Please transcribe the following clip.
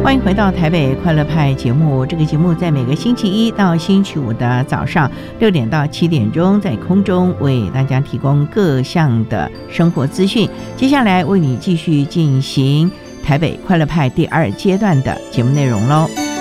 欢迎回到台北快乐派节目。这个节目在每个星期一到星期五的早上6点到7点钟，在空中为大家提供各项的生活资讯。接下来为你继续进行台北快乐派第2阶段的节目内容咯。